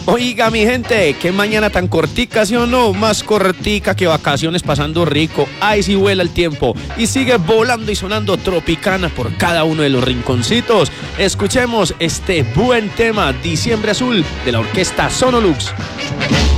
Oiga, mi gente, qué mañana tan cortica, ¿sí o no? Más cortica que vacaciones pasando rico. Ay, sí vuela el tiempo y sigue volando y sonando Tropicana por cada uno de los rinconcitos. Escuchemos este buen tema, Diciembre Azul, de la orquesta Sonolux.